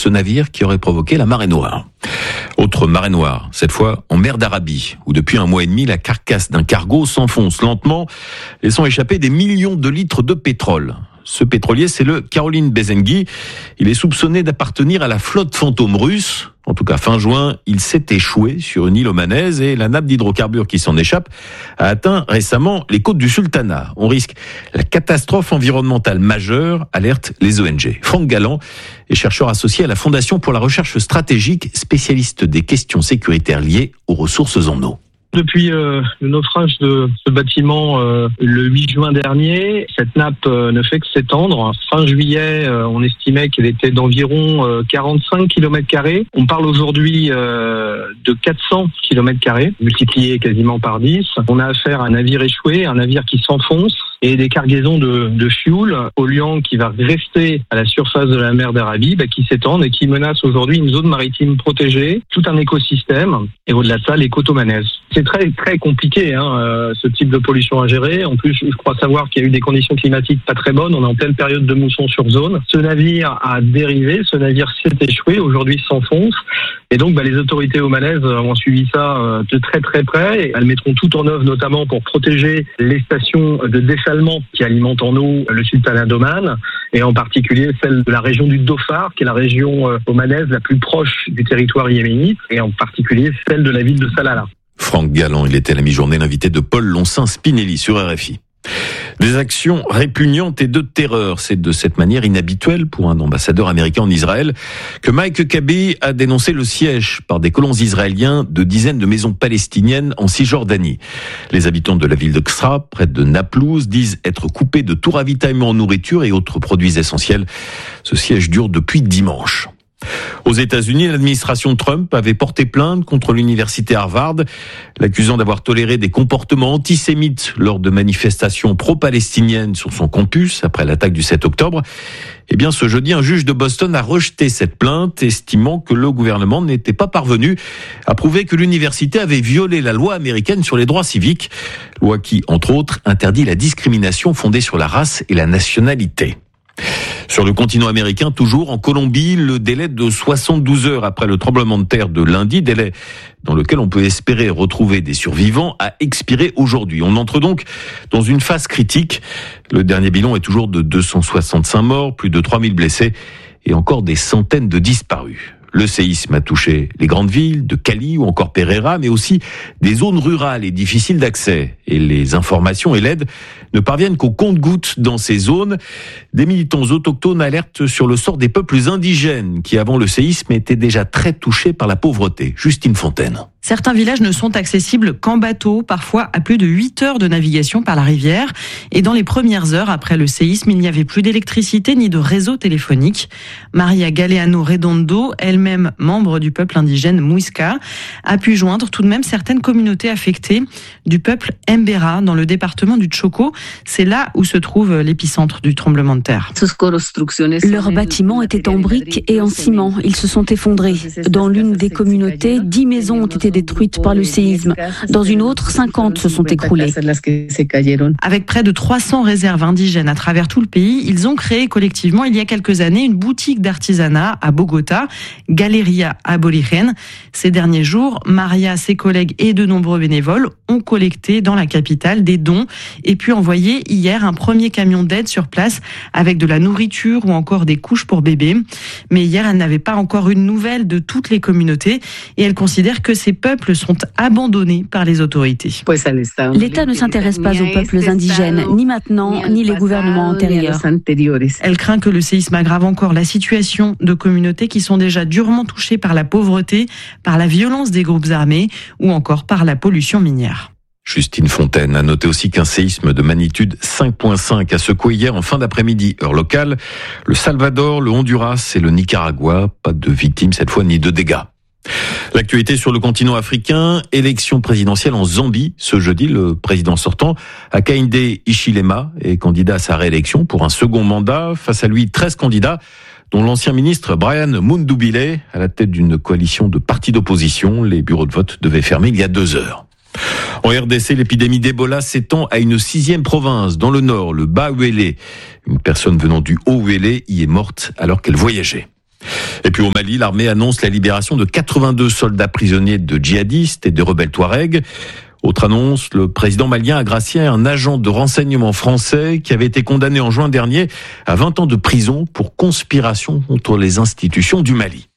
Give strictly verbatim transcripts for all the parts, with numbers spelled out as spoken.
ce navire qui aurait provoqué la marée noire. Autre marée noire, cette fois en mer d'Arabie, où depuis un mois et demi, la carcasse d'un cargo s'enfonce lentement, laissant échapper des millions de litres de pétrole. Ce pétrolier, c'est le Caroline Bezengui. Il est soupçonné d'appartenir à la flotte fantôme russe. En tout cas, fin juin, il s'est échoué sur une île omanaise et la nappe d'hydrocarbures qui s'en échappe a atteint récemment les côtes du Sultanat. On risque la catastrophe environnementale majeure, alertent les O N G. Franck Galland est chercheur associé à la Fondation pour la recherche stratégique, spécialiste des questions sécuritaires liées aux ressources en eau. Depuis euh, le naufrage de ce bâtiment euh, le huit juin dernier, cette nappe euh, ne fait que s'étendre. Fin juillet, euh, on estimait qu'elle était d'environ euh, quarante-cinq kilomètres carrés. On parle aujourd'hui euh, de quatre cents kilomètres carrés, multiplié quasiment par dix. On a affaire à un navire échoué, un navire qui s'enfonce, et des cargaisons de, de fuel, polluant, qui va rester à la surface de la mer d'Arabie, bah, qui s'étendent et qui menacent aujourd'hui une zone maritime protégée, tout un écosystème, et au-delà de ça, les côtes omanaises. C'est très très compliqué, hein, euh, ce type de pollution à gérer. En plus, je crois savoir qu'il y a eu des conditions climatiques pas très bonnes. On est en pleine période de mousson sur zone. Ce navire a dérivé, ce navire s'est échoué, aujourd'hui s'enfonce. Et donc, bah, les autorités omanaises ont suivi ça euh, de très très près. Et elles mettront tout en œuvre, notamment pour protéger les stations de dessalement qui alimentent en eau le Sultanat d'Oman, et en particulier celle de la région du Dhofar, qui est la région euh, omanaise la plus proche du territoire yéménite, et en particulier celle de la ville de Salalah. Franck Galland, il était à la mi-journée l'invité de Paul Loncin-Spinelli sur R F I. Des actions répugnantes et de terreur. C'est de cette manière inhabituelle pour un ambassadeur américain en Israël que Mike Huckabee a dénoncé le siège par des colons israéliens de dizaines de maisons palestiniennes en Cisjordanie. Les habitants de la ville de Ksra, près de Naplouse, disent être coupés de tout ravitaillement en nourriture et autres produits essentiels. Ce siège dure depuis dimanche. Aux États-Unis, l'administration Trump avait porté plainte contre l'université Harvard, l'accusant d'avoir toléré des comportements antisémites lors de manifestations pro-palestiniennes sur son campus après l'attaque du sept octobre. Eh bien, ce jeudi, un juge de Boston a rejeté cette plainte, estimant que le gouvernement n'était pas parvenu à prouver que l'université avait violé la loi américaine sur les droits civiques, loi qui, entre autres, interdit la discrimination fondée sur la race et la nationalité. Sur le continent américain, toujours en Colombie, le délai de soixante-douze heures après le tremblement de terre de lundi, délai dans lequel on peut espérer retrouver des survivants, a expiré aujourd'hui. On entre donc dans une phase critique. Le dernier bilan est toujours de deux cent soixante-cinq morts, plus de trois mille blessés et encore des centaines de disparus. Le séisme a touché les grandes villes de Cali ou encore Pereira, mais aussi des zones rurales et difficiles d'accès. Et les informations et l'aide ne parviennent qu'au compte-gouttes dans ces zones. Des militants autochtones alertent sur le sort des peuples indigènes qui, avant le séisme, étaient déjà très touchés par la pauvreté. Justine Fontaine. Certains villages ne sont accessibles qu'en bateau, parfois à plus de huit heures de navigation par la rivière. Et dans les premières heures après le séisme, il n'y avait plus d'électricité ni de réseau téléphonique. Maria Galeano Redondo, elle-même membre du peuple indigène Muisca, a pu joindre tout de même certaines communautés affectées du peuple Mbera dans le département du Choco. C'est là où se trouve l'épicentre du tremblement de terre. Leurs bâtiments étaient en briques et en ciment. Ils se sont effondrés. Dans l'une des communautés, dix maisons ont été détruites par le séisme. Dans une autre, cinquante se sont écroulées. Avec près de trois cents réserves indigènes à travers tout le pays, ils ont créé collectivement il y a quelques années une boutique d'artisanat à Bogota, Galeria Aborigen. Ces derniers jours, Maria, ses collègues et de nombreux bénévoles ont collecté dans la capitale des dons et puis envoyé hier un premier camion d'aide sur place avec de la nourriture ou encore des couches pour bébés. Mais hier, elle n'avait pas encore une nouvelle de toutes les communautés et elle considère que ces peuples sont abandonnés par les autorités. L'État ne s'intéresse pas aux peuples indigènes, ni maintenant, ni les gouvernements antérieurs. Elle craint que le séisme aggrave encore la situation de communautés qui sont déjà durement touchées par la pauvreté, par la violence des groupes armés ou encore par la pollution minière. Justine Fontaine a noté aussi qu'un séisme de magnitude cinq virgule cinq a secoué hier en fin d'après-midi, heure locale, le Salvador, le Honduras et le Nicaragua. Pas de victimes cette fois ni de dégâts. L'actualité sur le continent africain, élection présidentielle en Zambie. Ce jeudi, le président sortant, Hakainde Hichilema, est candidat à sa réélection pour un second mandat. Face à lui, treize candidats, dont l'ancien ministre Brian Mundubile, à la tête d'une coalition de partis d'opposition. Les bureaux de vote devaient fermer il y a deux heures. En R D C, l'épidémie d'Ebola s'étend à une sixième province, dans le nord, le Bas-Uélé. Une personne venant du Haut-Uélé y est morte alors qu'elle voyageait. Et puis au Mali, l'armée annonce la libération de quatre-vingt-deux soldats prisonniers de djihadistes et de rebelles Touaregs. Autre annonce, le président malien a gracié un agent de renseignement français qui avait été condamné en juin dernier à vingt ans de prison pour conspiration contre les institutions du Mali.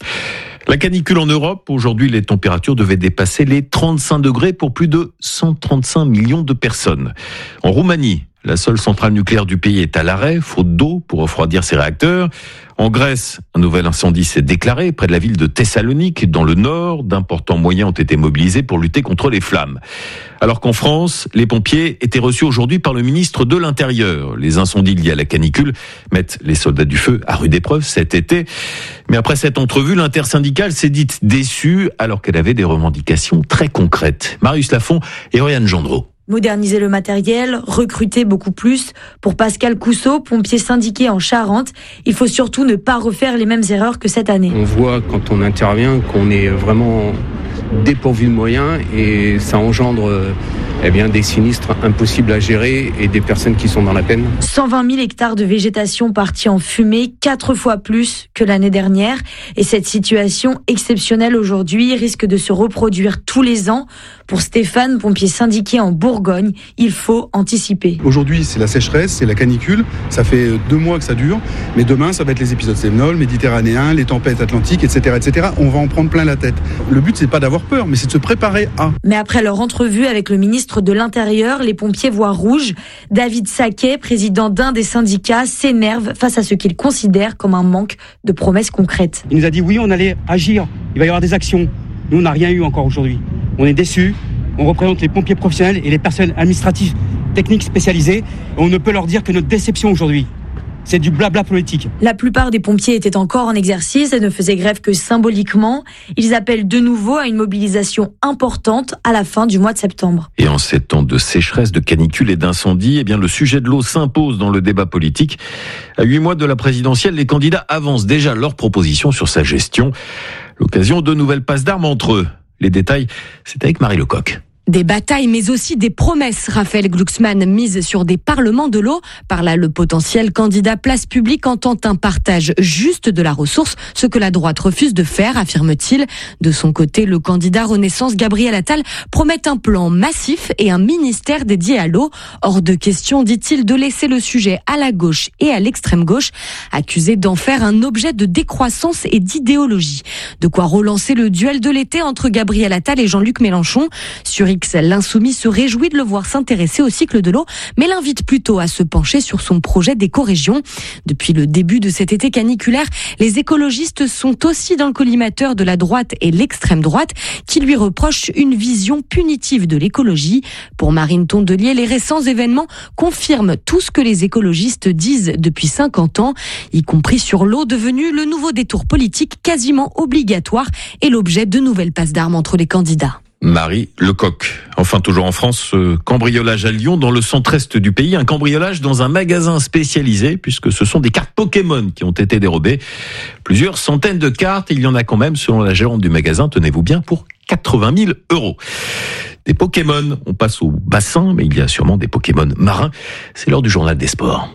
La canicule en Europe, aujourd'hui les températures devaient dépasser les trente-cinq degrés pour plus de cent trente-cinq millions de personnes. En Roumanie, la seule centrale nucléaire du pays est à l'arrêt, faute d'eau pour refroidir ses réacteurs. En Grèce, un nouvel incendie s'est déclaré près de la ville de Thessalonique, dans le nord. D'importants moyens ont été mobilisés pour lutter contre les flammes. Alors qu'en France, les pompiers étaient reçus aujourd'hui par le ministre de l'Intérieur. Les incendies liés à la canicule mettent les soldats du feu à rude épreuve cet été. Mais après cette entrevue, l'intersyndicale s'est dite déçue alors qu'elle avait des revendications très concrètes. Marius Lafont et Oriane Gendreau. Moderniser le matériel, recruter beaucoup plus. Pour Pascal Cousseau, pompier syndiqué en Charente, il faut surtout ne pas refaire les mêmes erreurs que cette année. On voit quand on intervient qu'on est vraiment dépourvu de moyens et ça engendre eh bien, des sinistres impossibles à gérer et des personnes qui sont dans la peine. cent vingt mille hectares de végétation partis en fumée, quatre fois plus que l'année dernière. Et cette situation exceptionnelle aujourd'hui risque de se reproduire tous les ans. Pour Stéphane, pompier syndiqué en Bourgogne, il faut anticiper. Aujourd'hui, c'est la sécheresse, c'est la canicule. Ça fait deux mois que ça dure. Mais demain, ça va être les épisodes sévenols, méditerranéens, les tempêtes atlantiques, et cetera, et cetera. On va en prendre plein la tête. Le but, c'est pas d'avoir peur, mais c'est de se préparer à. Mais après leur entrevue avec le ministre de l'Intérieur, les pompiers voient rouge. David Saquet, président d'un des syndicats, s'énerve face à ce qu'il considère comme un manque de promesses concrètes. Il nous a dit oui, on allait agir, il va y avoir des actions. Nous, on n'a rien eu encore aujourd'hui. On est déçus, on représente les pompiers professionnels et les personnes administratives, techniques spécialisées. Et on ne peut leur dire que notre déception aujourd'hui. C'est du blabla politique. La plupart des pompiers étaient encore en exercice et ne faisaient grève que symboliquement. Ils appellent de nouveau à une mobilisation importante à la fin du mois de septembre. Et en ces temps de sécheresse, de canicule et d'incendie, eh bien le sujet de l'eau s'impose dans le débat politique. À huit mois de la présidentielle, les candidats avancent déjà leurs propositions sur sa gestion. L'occasion de nouvelles passes d'armes entre eux. Les détails, c'est avec Marie Lecoq. Des batailles, mais aussi des promesses. Raphaël Glucksmann mise sur des parlements de l'eau. Par là, le potentiel candidat Place Publique entend un partage juste de la ressource, ce que la droite refuse de faire, affirme-t-il. De son côté, le candidat Renaissance Gabriel Attal promet un plan massif et un ministère dédié à l'eau. Hors de question, dit-il, de laisser le sujet à la gauche et à l'extrême gauche, accusé d'en faire un objet de décroissance et d'idéologie. De quoi relancer le duel de l'été entre Gabriel Attal et Jean-Luc Mélenchon. Sur X, l'insoumis se réjouit de le voir s'intéresser au cycle de l'eau, mais l'invite plutôt à se pencher sur son projet d'éco-région. Depuis le début de cet été caniculaire, les écologistes sont aussi dans le collimateur de la droite et l'extrême droite, qui lui reprochent une vision punitive de l'écologie. Pour Marine Tondelier, les récents événements confirment tout ce que les écologistes disent depuis cinquante ans, y compris sur l'eau, devenue le nouveau détour politique quasiment obligatoire et l'objet de nouvelles passes d'armes entre les candidats. Marie Lecoq. Enfin, toujours en France, cambriolage à Lyon, dans le centre-est du pays. Un cambriolage dans un magasin spécialisé, puisque ce sont des cartes Pokémon qui ont été dérobées. Plusieurs centaines de cartes, il y en a quand même, selon la gérante du magasin, tenez-vous bien, pour quatre-vingt mille euros. Des Pokémon, on passe au bassin, mais il y a sûrement des Pokémon marins. C'est l'heure du journal des sports.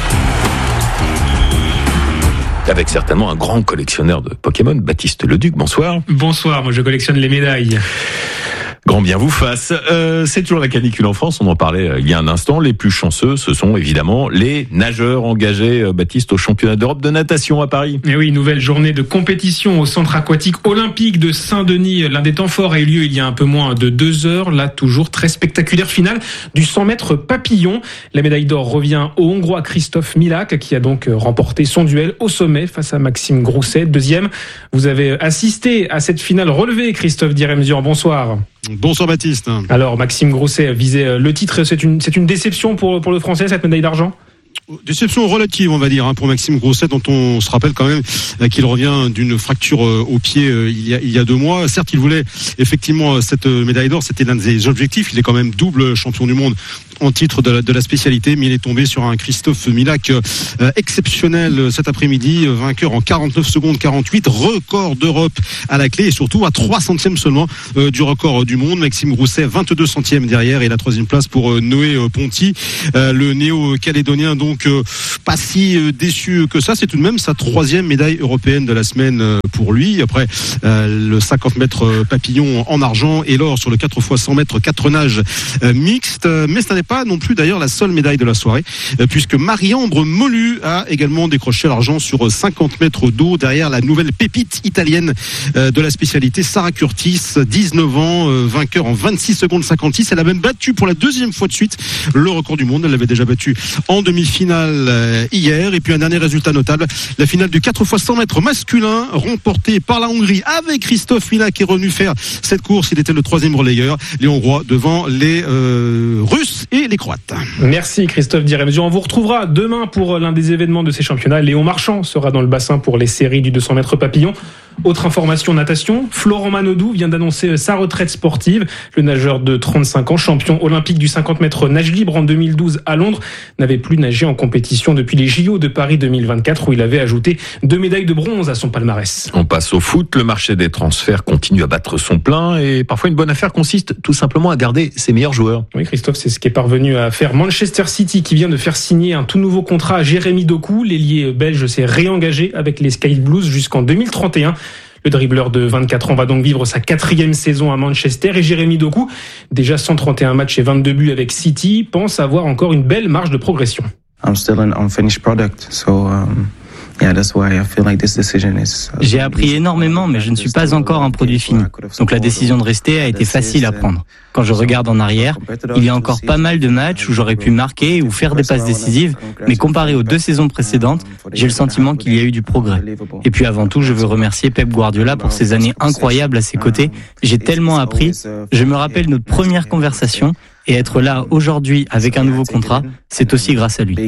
Avec certainement un grand collectionneur de Pokémon, Baptiste Leduc. Bonsoir. Bonsoir, moi je collectionne les médailles. Grand bien vous fasse. Euh, c'est toujours la canicule en France, on en parlait euh, il y a un instant. Les plus chanceux, ce sont évidemment les nageurs engagés, euh, Baptiste, au championnat d'Europe de natation à Paris. Et oui, nouvelle journée de compétition au centre aquatique olympique de Saint-Denis. L'un des temps forts a eu lieu il y a un peu moins de deux heures. Là, toujours très spectaculaire finale du cent mètres papillon. La médaille d'or revient au Hongrois Christophe Milak, qui a donc remporté son duel au sommet face à Maxime Grousset. Deuxième, vous avez assisté à cette finale relevée, Christophe Diremzian. Bonsoir. Bonsoir Baptiste. Alors Maxime Grousset visait le titre, c'est une, c'est une déception pour, pour le Français, cette médaille d'argent ? Déception relative, on va dire, hein, pour Maxime Grousset, dont on se rappelle quand même euh, qu'il revient d'une fracture euh, au pied euh, il, y a, il y a deux mois. Certes, il voulait effectivement cette euh, médaille d'or, c'était l'un de ses objectifs. Il est quand même double champion du monde en titre de la, de la spécialité, mais il est tombé sur un Christophe Milak euh, exceptionnel cet après-midi, vainqueur en quarante-neuf secondes quarante-huit, record d'Europe à la clé et surtout à trois centièmes seulement euh, du record du monde. Maxime Grousset, vingt-deux centièmes derrière, et la troisième place pour euh, Noé euh, Ponty, euh, le néo-calédonien, donc euh, pas si euh, déçu que ça. C'est tout de même sa troisième médaille européenne de la semaine euh, pour lui. Après euh, le cinquante mètres papillon en argent et l'or sur le quatre fois cent mètres quatre nages euh, mixte. Mais ce n'est pas non plus d'ailleurs la seule médaille de la soirée, euh, puisque Marie-Ambre Molu a également décroché l'argent sur cinquante mètres d'eau derrière la nouvelle pépite italienne euh, de la spécialité, Sarah Curtis, dix-neuf ans, euh, vainqueur en vingt-six secondes cinquante-six. Elle a même battu pour la deuxième fois de suite le record du monde. Elle l'avait déjà battu en demi-finale euh, hier. Et puis un dernier résultat notable, la finale du quatre fois cent mètres masculin, remportée par la Hongrie avec Christophe Milak, qui est revenu faire cette course. Il était le troisième relayeur, les Hongrois devant les euh, Russes et les Croates. Merci Christophe Diremzio. On vous retrouvera demain pour l'un des événements de ces championnats. Léon Marchand sera dans le bassin pour les séries du deux cents mètres papillon. Autre information natation, Florent Manodou vient d'annoncer sa retraite sportive. Le nageur de trente-cinq ans, champion olympique du cinquante mètres nage libre en deux mille douze à Londres, n'avait plus nagé en compétition depuis les J O de Paris deux mille vingt-quatre, où il avait ajouté deux médailles de bronze à son palmarès. On passe au foot. Le marché des transferts continue à battre son plein et parfois une bonne affaire consiste tout simplement à garder ses meilleurs joueurs. Oui Christophe, c'est ce qu'est parvenu à faire Manchester City, qui vient de faire signer un tout nouveau contrat à Jérémy Doku. L'ailier belge s'est réengagé avec les Sky Blues jusqu'en deux mille trente et un. Le dribbleur de vingt-quatre ans va donc vivre sa quatrième saison à Manchester, et Jérémy Doku, déjà cent trente et un matchs et vingt-deux buts avec City, pense avoir encore une belle marge de progression. I'm still an unfinished product, so um... J'ai appris énormément, mais je ne suis pas encore un produit fini. Donc la décision de rester a été facile à prendre. Quand je regarde en arrière, il y a encore pas mal de matchs où j'aurais pu marquer ou faire des passes décisives, mais comparé aux deux saisons précédentes, j'ai le sentiment qu'il y a eu du progrès. Et puis avant tout, je veux remercier Pep Guardiola pour ces années incroyables à ses côtés. J'ai tellement appris. Je me rappelle notre première conversation. Et être là aujourd'hui avec un nouveau contrat, c'est aussi grâce à lui.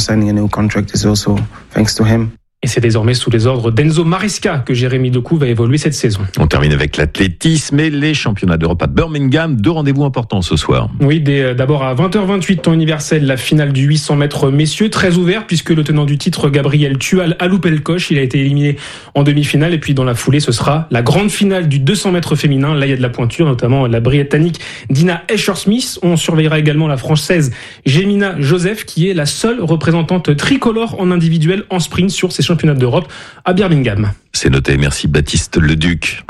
Et c'est désormais sous les ordres d'Enzo Maresca que Jérémy Doku va évoluer cette saison. On termine avec l'athlétisme et les championnats d'Europe à Birmingham. Deux rendez-vous importants ce soir. Oui, dès, d'abord à vingt heures vingt-huit, temps universel, la finale du huit cents mètres messieurs, très ouvert puisque le tenant du titre, Gabriel Tual, a loupé le coche. Il a été éliminé en demi-finale. Et puis dans la foulée, ce sera la grande finale du deux cents mètres féminin. Là, il y a de la pointure, notamment la Britannique Dina Escher-Smith. On surveillera également la Française Jemina Joseph, qui est la seule représentante tricolore en individuel en sprint sur ces championnat d'Europe à Birmingham. C'est noté, merci Baptiste Leduc.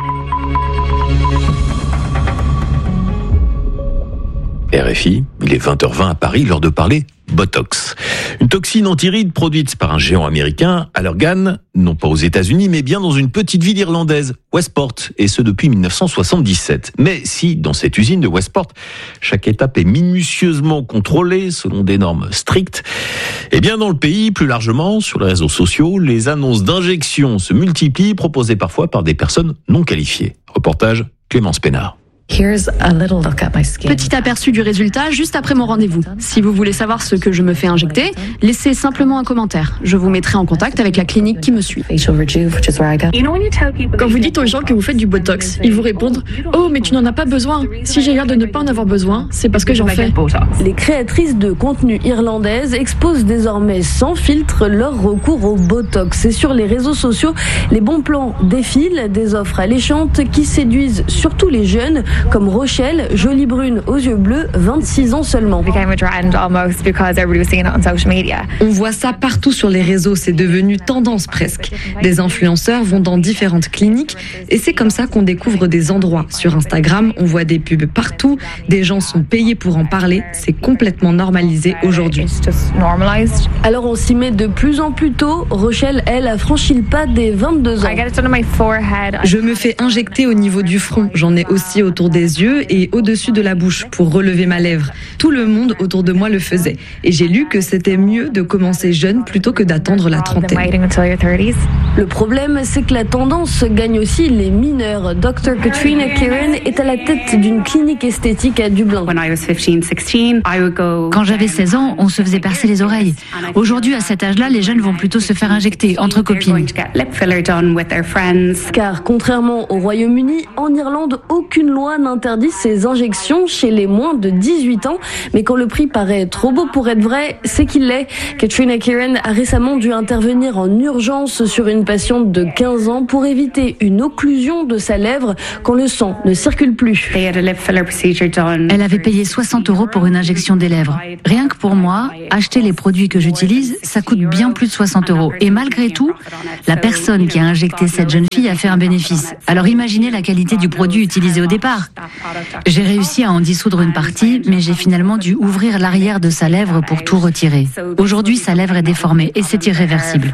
R F I, il est vingt heures vingt à Paris, l'heure de parler Botox. Une toxine antiride produite par un géant américain à Lurgan, non pas aux États-Unis, mais bien dans une petite ville irlandaise, Westport, et ce depuis mille neuf cent soixante-dix-sept. Mais si, dans cette usine de Westport, chaque étape est minutieusement contrôlée selon des normes strictes, eh bien dans le pays, plus largement, sur les réseaux sociaux, les annonces d'injection se multiplient, proposées parfois par des personnes non qualifiées. Reportage Clémence Pénard. Petit aperçu du résultat juste après mon rendez-vous. Si vous voulez savoir ce que je me fais injecter, laissez simplement un commentaire. Je vous mettrai en contact avec la clinique qui me suit. Quand vous dites aux gens que vous faites du Botox, ils vous répondent « Oh, mais tu n'en as pas besoin. Si j'ai l'air de ne pas en avoir besoin, c'est parce que j'en fais. » Les créatrices de contenu irlandaises exposent désormais sans filtre leur recours au Botox. Et sur les réseaux sociaux, les bons plans défilent, des offres alléchantes qui séduisent surtout les jeunes, comme Rochelle, jolie brune aux yeux bleus, vingt-six ans seulement. On voit ça partout sur les réseaux, c'est devenu tendance presque. Des influenceurs vont dans différentes cliniques et c'est comme ça qu'on découvre des endroits. Sur Instagram, on voit des pubs partout, des gens sont payés pour en parler, c'est complètement normalisé aujourd'hui. Alors on s'y met de plus en plus tôt. Rochelle, elle, a franchi le pas des vingt-deux ans. Je me fais injecter au niveau du front, j'en ai aussi autour des yeux et au-dessus de la bouche pour relever ma lèvre. Tout le monde autour de moi le faisait. Et j'ai lu que c'était mieux de commencer jeune plutôt que d'attendre la trentaine. Le problème, c'est que la tendance gagne aussi les mineurs. docteur Katrina Kieran est à la tête d'une clinique esthétique à Dublin. Quand j'avais seize ans, on se faisait percer les oreilles. Aujourd'hui, à cet âge-là, les jeunes vont plutôt se faire injecter entre copines. Car contrairement au Royaume-Uni, en Irlande, aucune loi loi n'interdit ces injections chez les moins de dix-huit ans. Mais quand le prix paraît trop beau pour être vrai, c'est qu'il l'est. Katrina Kieran a récemment dû intervenir en urgence sur une patiente de quinze ans pour éviter une occlusion de sa lèvre quand le sang ne circule plus. Elle avait payé soixante euros pour une injection des lèvres. Rien que pour moi, acheter les produits que j'utilise, ça coûte bien plus de soixante euros. Et malgré tout, la personne qui a injecté cette jeune fille a fait un bénéfice. Alors imaginez la qualité du produit utilisé au départ. J'ai réussi à en dissoudre une partie, mais j'ai finalement dû ouvrir l'arrière de sa lèvre pour tout retirer. Aujourd'hui, sa lèvre est déformée et c'est irréversible.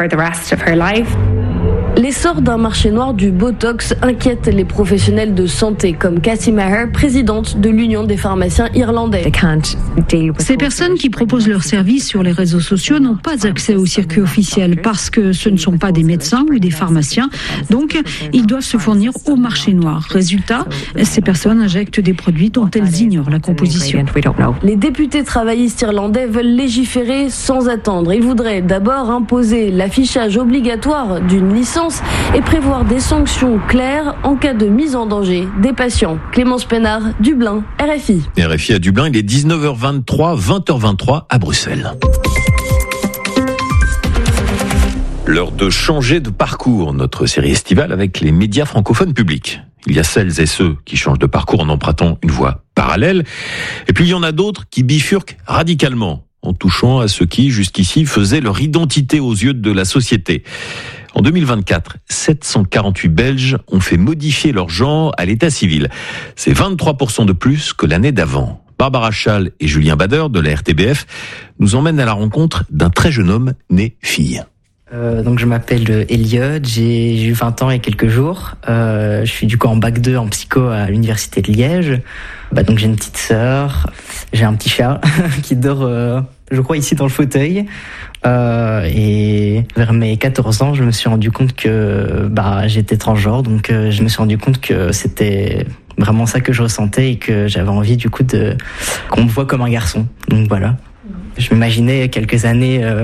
L'essor d'un marché noir du Botox inquiète les professionnels de santé, comme Cassie Maher, présidente de l'Union des pharmaciens irlandais. Ces personnes qui proposent leurs services sur les réseaux sociaux n'ont pas accès au circuit officiel parce que ce ne sont pas des médecins ou des pharmaciens, donc ils doivent se fournir au marché noir. Résultat, ces personnes injectent des produits dont elles ignorent la composition. Les députés travaillistes irlandais veulent légiférer sans attendre. Ils voudraient d'abord imposer l'affichage obligatoire d'une licence et prévoir des sanctions claires en cas de mise en danger des patients. Clémence Pénard, Dublin, R F I. R F I à Dublin, il est dix-neuf heures vingt-trois, vingt heures vingt-trois à Bruxelles. L'heure de changer de parcours, notre série estivale avec les médias francophones publics. Il y a celles et ceux qui changent de parcours en empruntant une voie parallèle, et puis il y en a d'autres qui bifurquent radicalement en touchant à ce qui, jusqu'ici, faisait leur identité aux yeux de la société. En deux mille vingt-quatre, sept cent quarante-huit Belges ont fait modifier leur genre à l'état civil. C'est vingt-trois pour cent de plus que l'année d'avant. Barbara Schall et Julien Bader de la R T B F nous emmènent à la rencontre d'un très jeune homme né fille. Euh, donc je m'appelle Elliot, j'ai, j'ai eu vingt ans et quelques jours. Euh, je suis du coup en bac deux en psycho à l'université de Liège. Bah, donc j'ai une petite sœur, j'ai un petit chat qui dort, euh, je crois, ici dans le fauteuil. Euh, et vers mes quatorze ans, je me suis rendu compte que bah j'étais transgenre, donc euh, je me suis rendu compte que c'était vraiment ça que je ressentais et que j'avais envie du coup de qu'on me voit comme un garçon. Donc voilà. Je m'imaginais quelques années euh,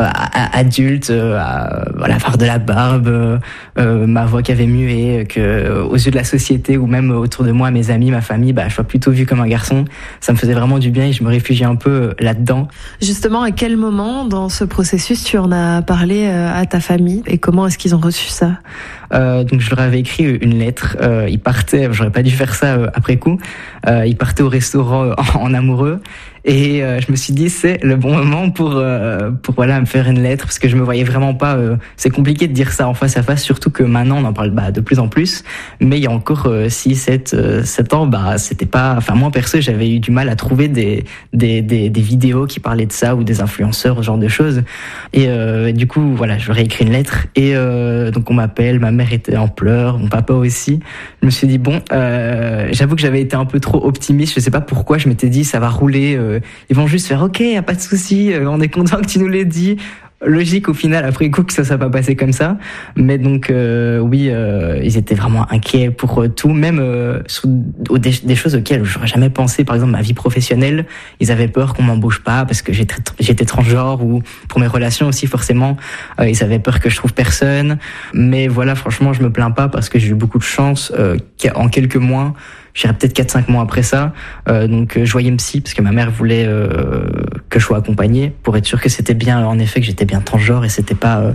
adulte, euh, à, voilà, avoir de la barbe, euh, euh, ma voix qui avait mué, que euh, aux yeux de la société ou même autour de moi, mes amis, ma famille, bah, je sois plutôt vu comme un garçon. Ça me faisait vraiment du bien et je me réfugiais un peu là-dedans. Justement, à quel moment dans ce processus tu en as parlé à ta famille et comment est-ce qu'ils ont reçu ça ? Euh, donc je leur avais écrit une lettre. Euh, ils partaient, j'aurais pas dû faire ça euh, après coup. Euh, ils partaient au restaurant euh, en, en amoureux. Et euh, je me suis dit c'est le bon moment pour euh, pour voilà me faire une lettre parce que je me voyais vraiment pas. Euh, c'est compliqué de dire ça en face à face, surtout que maintenant on en parle bah, de plus en plus. Mais il y a encore euh, six, sept, sept ans, bah c'était pas. Enfin moi perso j'avais eu du mal à trouver des des des, des vidéos qui parlaient de ça ou des influenceurs, ce genre de choses. Et euh, du coup voilà, je leur ai écrit une lettre et euh, donc on m'appelle. Ma mère était en pleurs, mon papa aussi. Je me suis dit bon, euh, j'avoue que j'avais été un peu trop optimiste. Je sais pas pourquoi. Je m'étais dit ça va rouler. Euh, Ils vont juste faire ok, y a pas de souci, on est content que tu nous l'aies dit. Logique au final après coup que ça soit pas passé comme ça, mais donc euh, oui euh, ils étaient vraiment inquiets pour euh, tout, même euh, sur des, des choses auxquelles j'aurais jamais pensé, par exemple ma vie professionnelle. Ils avaient peur qu'on m'embauche pas parce que j'étais j'étais transgenre, ou pour mes relations aussi forcément euh, ils avaient peur que je trouve personne. Mais voilà, franchement je me plains pas parce que j'ai eu beaucoup de chance. Euh, en quelques mois, je dirais peut-être quatre cinq mois après ça, euh, donc euh, je voyais une psy parce que ma mère voulait euh, que je sois accompagné pour être sûr que c'était bien, en effet, que j'étais bien transgenre et c'était pas euh,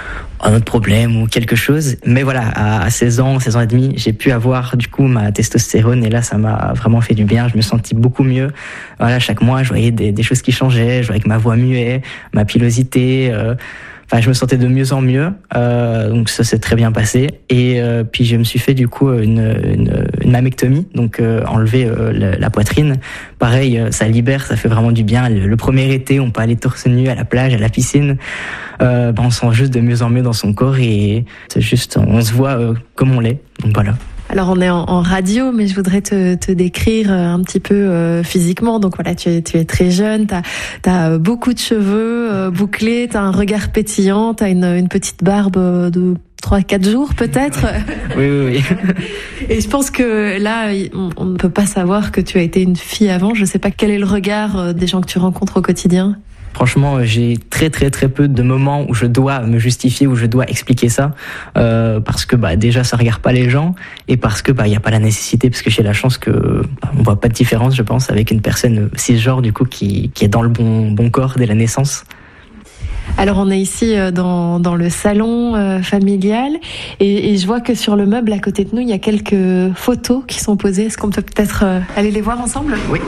un autre problème ou quelque chose. Mais voilà, à, à seize ans, seize ans et demi, j'ai pu avoir du coup ma testostérone et là ça m'a vraiment fait du bien. Je me sentis beaucoup mieux. Voilà, chaque mois je voyais des, des choses qui changeaient, je voyais que ma voix muait, ma pilosité. Euh, Enfin, je me sentais de mieux en mieux, euh, donc ça s'est très bien passé. Et euh, puis je me suis fait du coup une, une, une mammectomie, donc euh, enlever euh, la, la poitrine. Pareil, ça libère, ça fait vraiment du bien. Le, le premier été, on peut aller torse nu à la plage, à la piscine. Euh, ben on se sent juste de mieux en mieux dans son corps et c'est juste, on se voit euh, comme on l'est. Donc voilà. Alors on est en, en radio, mais je voudrais te, te décrire un petit peu euh, physiquement. Donc voilà, tu es, tu es très jeune, t'as as beaucoup de cheveux euh, bouclés, t'as un regard pétillant, t'as une, une petite barbe de trois quatre jours peut-être. Oui, oui, oui. Et je pense que là, on, on ne peut pas savoir que tu as été une fille avant. Je sais pas quel est le regard des gens que tu rencontres au quotidien. Franchement, j'ai très très très peu de moments où je dois me justifier, où je dois expliquer ça, euh, parce que bah déjà ça regarde pas les gens et parce que bah il y a pas la nécessité, parce que j'ai la chance que bah, on voit pas de différence, je pense, avec une personne cisgenre du coup qui qui est dans le bon bon corps dès la naissance. Alors on est ici dans, dans le salon euh, familial et, et je vois que sur le meuble à côté de nous il y a quelques photos qui sont posées. Est-ce qu'on peut peut-être euh, aller les voir ensemble ? Oui.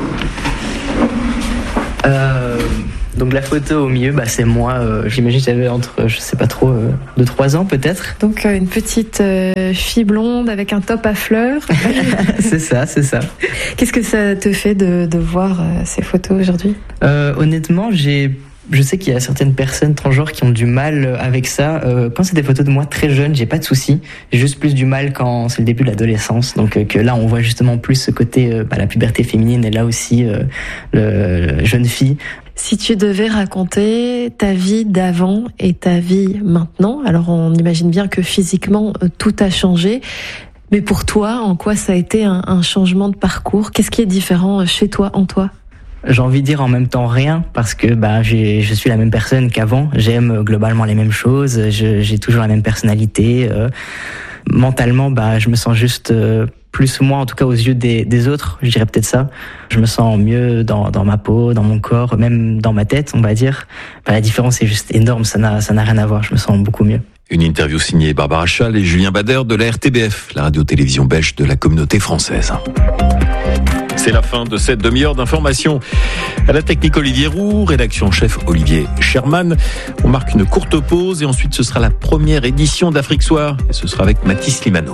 Euh, donc la photo au milieu, bah, c'est moi, euh, j'imagine que j'avais entre, je sais pas trop, euh, deux trois ans peut-être. Donc euh, une petite euh, fille blonde avec un top à fleurs. C'est ça, c'est ça. Qu'est-ce que ça te fait de, de voir euh, ces photos aujourd'hui ? euh, Honnêtement, j'ai... Je sais qu'il y a certaines personnes transgenres qui ont du mal avec ça. Euh, quand c'est des photos de moi très jeune, j'ai pas de souci. J'ai juste plus du mal quand c'est le début de l'adolescence. Donc euh, que là, on voit justement plus ce côté, euh, bah, la puberté féminine et là aussi euh, le, le jeune fille. Si tu devais raconter ta vie d'avant et ta vie maintenant, alors on imagine bien que physiquement euh, tout a changé. Mais pour toi, en quoi ça a été un, un changement de parcours ? Qu'est-ce qui est différent chez toi, en toi ? J'ai envie de dire en même temps rien, parce que bah j'ai, je suis la même personne qu'avant. J'aime globalement les mêmes choses. Je, j'ai toujours la même personnalité. Euh, mentalement, bah je me sens juste euh, plus moi, en tout cas aux yeux des, des autres. Je dirais peut-être ça. Je me sens mieux dans, dans ma peau, dans mon corps, même dans ma tête, on va dire. Bah, la différence est juste énorme. Ça n'a, ça n'a rien à voir. Je me sens beaucoup mieux. Une interview signée Barbara Schall et Julien Bader de la R T B F, la radio-télévision belge de la communauté française. C'est la fin de cette demi-heure d'information. À la technique Olivier Roux, rédaction chef Olivier Sherman. On marque une courte pause et ensuite ce sera la première édition d'Afrique Soir. Et ce sera avec Mathis Limano.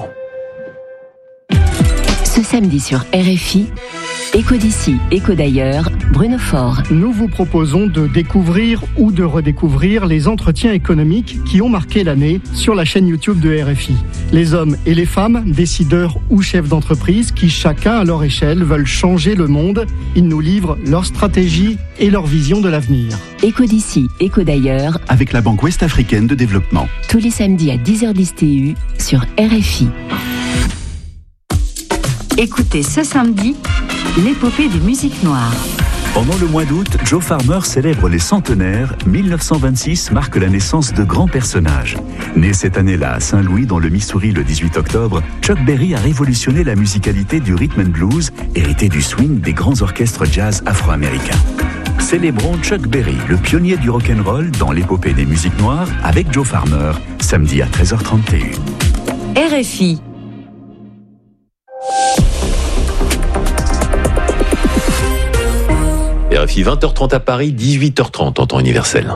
Ce samedi sur R F I, Écho d'ici, écho d'ailleurs, Bruno Faure. Nous vous proposons de découvrir ou de redécouvrir les entretiens économiques qui ont marqué l'année sur la chaîne YouTube de R F I. Les hommes et les femmes, décideurs ou chefs d'entreprise qui, chacun à leur échelle, veulent changer le monde. Ils nous livrent leur stratégie et leur vision de l'avenir. Écho d'ici, écho d'ailleurs, avec la Banque Ouest-Africaine de Développement. Tous les samedis à dix heures dix T U sur R F I. Écoutez ce samedi l'épopée des musiques noires. Pendant le mois d'août, Joe Farmer célèbre les centenaires. mille neuf cent vingt-six marque la naissance de grands personnages. Né cette année-là à Saint-Louis, dans le Missouri, le dix-huit octobre, Chuck Berry a révolutionné la musicalité du rhythm and blues, hérité du swing des grands orchestres jazz afro-américains. Célébrons Chuck Berry, le pionnier du rock'n'roll, dans l'épopée des musiques noires, avec Joe Farmer, samedi à treize heures trente T U. R F I. R F I vingt heures trente à Paris, dix-huit heures trente en temps universel.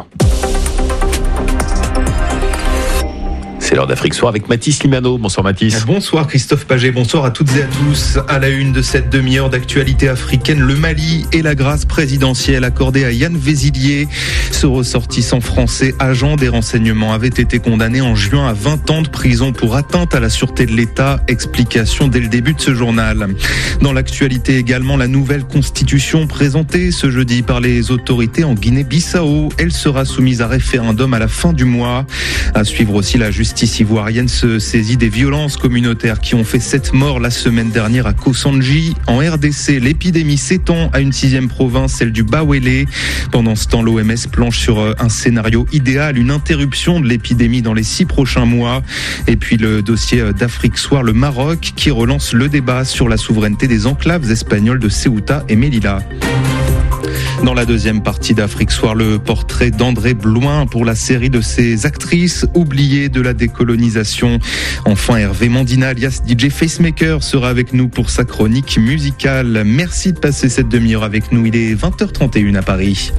C'est l'heure d'Afrique Soir avec Mathis Limano. Bonsoir Mathis. Bonsoir Christophe Paget, bonsoir à toutes et à tous. À la une de cette demi-heure d'actualité africaine, le Mali et la grâce présidentielle accordée à Yann Vézilier. Ce ressortissant français, agent des renseignements, avait été condamné en juin à vingt ans de prison pour atteinte à la sûreté de l'État. Explication dès le début de ce journal. Dans l'actualité également, la nouvelle constitution présentée ce jeudi par les autorités en Guinée-Bissau. Elle sera soumise à référendum à la fin du mois. À suivre aussi, la justice ivoirienne se saisit des violences communautaires qui ont fait sept morts la semaine dernière à Kosandji. En R D C, l'épidémie s'étend à une sixième province, celle du Bawele. Pendant ce temps, l'O M S planche sur un scénario idéal, une interruption de l'épidémie dans les six prochains mois. Et puis le dossier d'Afrique Soir, le Maroc, qui relance le débat sur la souveraineté des enclaves espagnoles de Ceuta et Melilla. Dans la deuxième partie d'Afrique Soir, le portrait d'André Bloin pour la série de ces actrices oubliées de la décolonisation. Enfin, Hervé Mandina, alias D J Facemaker, sera avec nous pour sa chronique musicale. Merci de passer cette demi-heure avec nous. Il est vingt heures trente et une à Paris.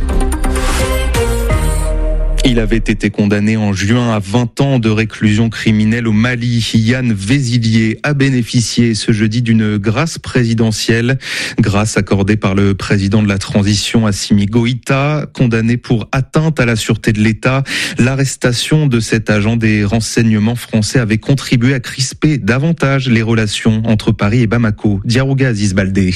Il avait été condamné en juin à vingt ans de réclusion criminelle au Mali. Yann Vézilier a bénéficié ce jeudi d'une grâce présidentielle, grâce accordée par le président de la transition Assimi Goïta, condamné pour atteinte à la sûreté de l'État. L'arrestation de cet agent des renseignements français avait contribué à crisper davantage les relations entre Paris et Bamako. Diarouga Aziz Baldé.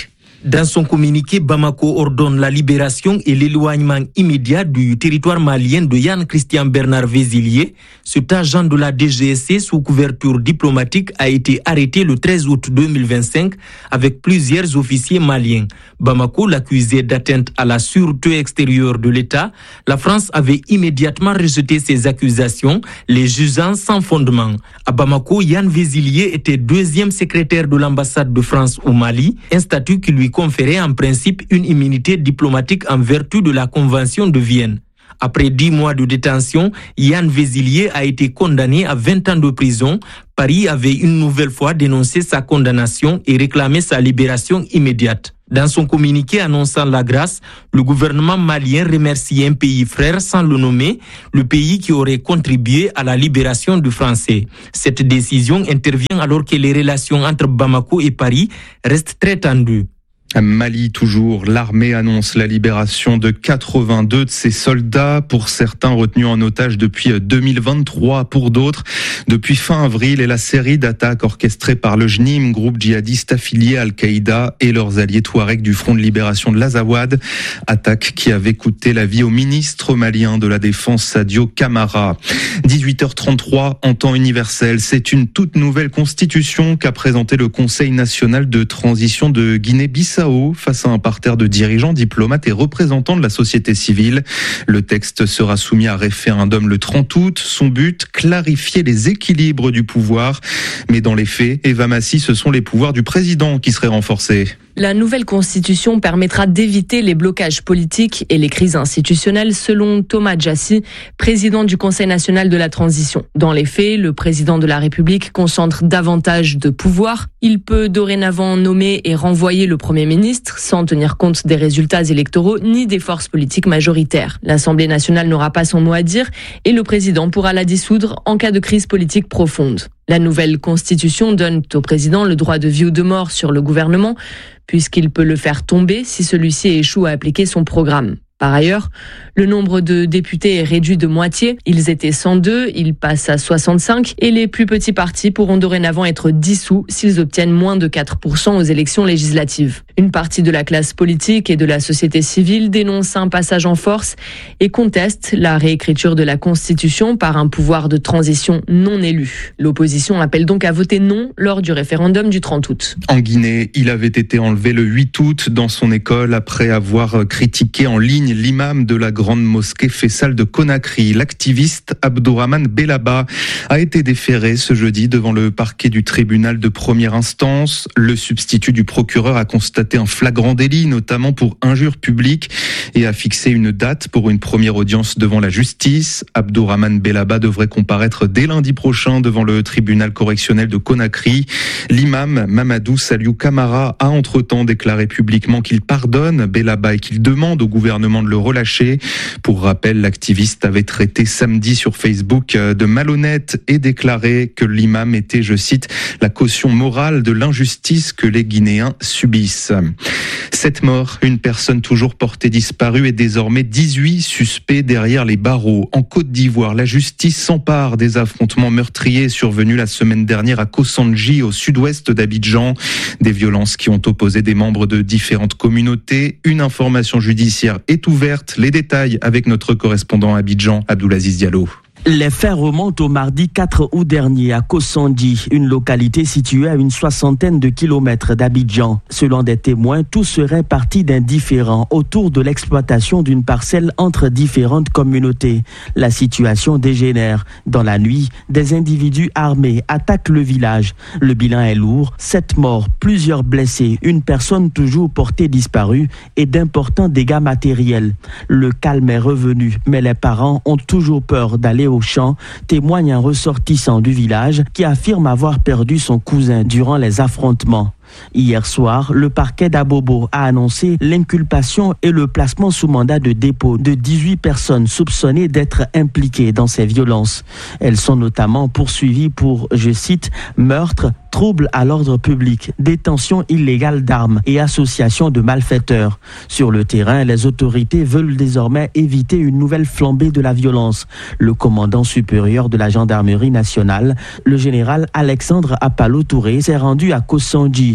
Dans son communiqué, Bamako ordonne la libération et l'éloignement immédiat du territoire malien de Yann Christian Bernard Vézilier. Cet agent de la D G S C sous couverture diplomatique a été arrêté le treize août deux mille vingt-cinq avec plusieurs officiers maliens. Bamako l'accusait d'atteinte à la sûreté extérieure de l'État. La France avait immédiatement rejeté ces accusations, les jugeant sans fondement. À Bamako, Yann Vézilier était deuxième secrétaire de l'ambassade de France au Mali, un statut qui lui conférait en principe une immunité diplomatique en vertu de la Convention de Vienne. Après dix mois de détention, Yann Vézilier a été condamné à vingt ans de prison. Paris avait une nouvelle fois dénoncé sa condamnation et réclamé sa libération immédiate. Dans son communiqué annonçant la grâce, le gouvernement malien remercie un pays frère sans le nommer, le pays qui aurait contribué à la libération du Français. Cette décision intervient alors que les relations entre Bamako et Paris restent très tendues. À Mali, toujours, l'armée annonce la libération de quatre-vingt-deux de ses soldats, pour certains retenus en otage depuis deux mille vingt-trois, pour d'autres depuis fin avril, et la série d'attaques orchestrées par le J N I M, groupe djihadiste affilié à Al-Qaïda et leurs alliés touaregs du Front de libération de l'Azawad, attaque qui avait coûté la vie au ministre malien de la Défense Sadio Camara. dix-huit heures trente-trois, en temps universel, c'est une toute nouvelle constitution qu'a présentée le Conseil national de transition de Guinée-Bissau face à un parterre de dirigeants, diplomates et représentants de la société civile. Le texte sera soumis à référendum le trente août. Son but, clarifier les équilibres du pouvoir. Mais dans les faits, Eva Massy, ce sont les pouvoirs du président qui seraient renforcés. La nouvelle constitution permettra d'éviter les blocages politiques et les crises institutionnelles, selon Thomas Djassi, président du Conseil national de la transition. Dans les faits, le président de la République concentre davantage de pouvoir. Il peut dorénavant nommer et renvoyer le Premier ministre sans tenir compte des résultats électoraux ni des forces politiques majoritaires. L'Assemblée nationale n'aura pas son mot à dire et le président pourra la dissoudre en cas de crise politique profonde. La nouvelle constitution donne au président le droit de vie ou de mort sur le gouvernement, puisqu'il peut le faire tomber si celui-ci échoue à appliquer son programme. Par ailleurs, le nombre de députés est réduit de moitié. Ils étaient cent deux, ils passent à soixante-cinq et les plus petits partis pourront dorénavant être dissous s'ils obtiennent moins de quatre pour cent aux élections législatives. Une partie de la classe politique et de la société civile dénonce un passage en force et conteste la réécriture de la Constitution par un pouvoir de transition non élu. L'opposition appelle donc à voter non lors du référendum du trente août. En Guinée, il avait été enlevé le huit août dans son école après avoir critiqué en ligne l'imam de la grande mosquée Faisal de Conakry. L'activiste Abdourahmane Bellaba a été déféré ce jeudi devant le parquet du tribunal de première instance. Le substitut du procureur a constaté un flagrant délit, notamment pour injure publique, et a fixé une date pour une première audience devant la justice. Abdourahmane Bellaba devrait comparaître dès lundi prochain devant le tribunal correctionnel de Conakry. L'imam Mamadou Saliou Camara a entre-temps déclaré publiquement qu'il pardonne Bellaba et qu'il demande au gouvernement de le relâcher. Pour rappel, l'activiste avait traité samedi sur Facebook de malhonnête et déclaré que l'imam était, je cite, la caution morale de l'injustice que les Guinéens subissent. Sept morts, une personne toujours portée disparue et désormais dix-huit suspects derrière les barreaux. En Côte d'Ivoire, la justice s'empare des affrontements meurtriers survenus la semaine dernière à Kosandji, au sud-ouest d'Abidjan. Des violences qui ont opposé des membres de différentes communautés. Une information judiciaire est ouverte. Les détails avec notre correspondant à Abidjan, Abdoulaziz Diallo. Les faits remontent au mardi quatre août dernier à Kosandji, une localité située à une soixantaine de kilomètres d'Abidjan. Selon des témoins, tout serait parti d'un différend autour de l'exploitation d'une parcelle entre différentes communautés. La situation dégénère. Dans la nuit, des individus armés attaquent le village. Le bilan est lourd, sept morts, plusieurs blessés, une personne toujours portée disparue et d'importants dégâts matériels. Le calme est revenu, mais les parents ont toujours peur d'aller au champ, témoigne un ressortissant du village qui affirme avoir perdu son cousin durant les affrontements. Hier soir, le parquet d'Abobo a annoncé l'inculpation et le placement sous mandat de dépôt de dix-huit personnes soupçonnées d'être impliquées dans ces violences. Elles sont notamment poursuivies pour, je cite, meurtre, trouble à l'ordre public, détention illégale d'armes et association de malfaiteurs. Sur le terrain, les autorités veulent désormais éviter une nouvelle flambée de la violence. Le commandant supérieur de la gendarmerie nationale, le général Alexandre Apalo Touré, s'est rendu à Kosandji